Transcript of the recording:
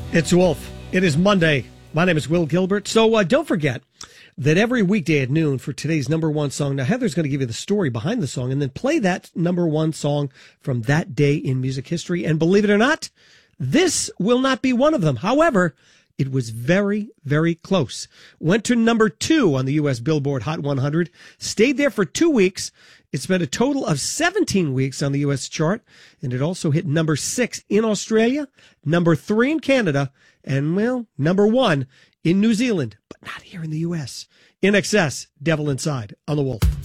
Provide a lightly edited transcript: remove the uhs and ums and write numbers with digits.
It's Wolf. It is Monday. My name is Will Gilbert. So don't forget that every weekday at noon for today's number one song. Now, Heather's going to give you the story behind the song and then play that number one song from that day in music history. And believe it or not, this will not be one of them. However, it was very, very close. Went to number 2 on the U.S. Billboard Hot 100. Stayed there for 2 weeks. It spent a total of 17 weeks on the U.S. chart. And it also hit number 6 in Australia, number 3 in Canada, and, well, number 1 in New Zealand, but not here in the U.S. INXS, Devil Inside, on the Wolf.